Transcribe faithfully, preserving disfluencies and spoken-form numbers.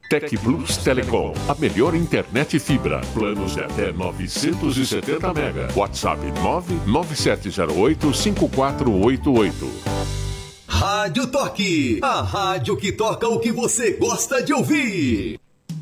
Tec Plus Telecom, a melhor internet fibra. Planos de até novecentos e setenta mega. WhatsApp nove nove sete zero oito cinco quatro oito oito. Rádio Toque, a rádio que toca o que você gosta de ouvir.